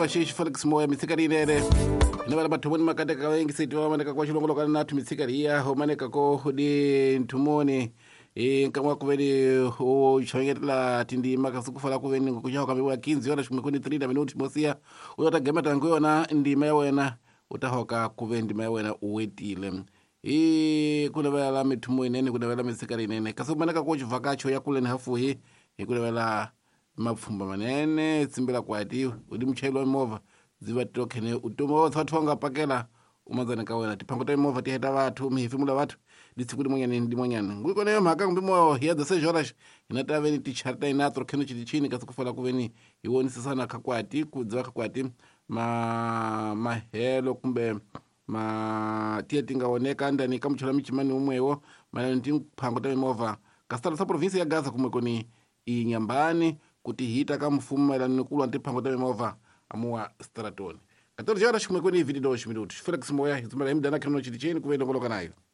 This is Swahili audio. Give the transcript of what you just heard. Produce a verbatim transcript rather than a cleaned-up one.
vashishi Felix Moya mitsikari inere inovala mathomoni makateka wengi siti vamaneka kwa chilongolokana nathu mitsikari iya homaneka ko hudi nthumoni e nkamwa kuveni uchongetela tindima kasukufala kuveni kuchaho kambiwa kinzi yona shumwe kuni three minuti mosia uyota gema tangu yona ndima ya wena utahoka kuve ndima ya wena uwetile e kuna vala mithumo inene kuna vala mitsikari inene kasumaneka ko chivakacho yakule ni hafu hii kuna vala mapfumba manene tsimbela kwati udi mchailo wa mova ziva tokene utuma wotha watu wanga pakela umazana kawena tipango ta mova tiheta watu mihifimula watu ditsikuli mwenyani ndi mwenyani ngwiko neyo mhaka kumbimo hiyaza se jorash inata veni ticharta inatro keno chiti chini kasukufala kuveni iwoni sisana kakwati kudziva kakwati ma mahelo kumbe ma tia tingaoneka ndani kamuchola michimani umwewo manani timpango ta mova kastala sa provinsi ya Gaza kumwe koni inyambani kuti hita kamfumo ila nikulu antiphango ta mova amuwa stratoni katori jara shimwe kweni video dosh minuti Felix Moya hizumala imdana kano chiti chini kuvendo koloka nayo